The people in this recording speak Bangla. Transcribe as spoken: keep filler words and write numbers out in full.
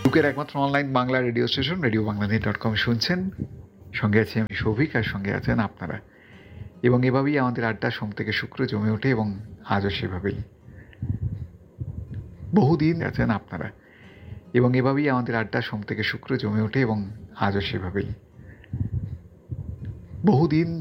বুকের একমাত্র online Bangla radio station radio Bangladesh dot com শুনছেন। সঙ্গে আছি আমি সৌভিক, আর সঙ্গে আছেন আপনারা। এবং এভাবেই আমাদের আড্ডা সোম থেকে শুক্র জমে ওঠে, এবং আজও সেভাবেই। বহুদিন আছেন আপনারা, এবং এভাবেই আমাদের আড্ডা সোম থেকে শুক্র জমে ওঠে, এবং আজও সেভাবেই। বহুদিন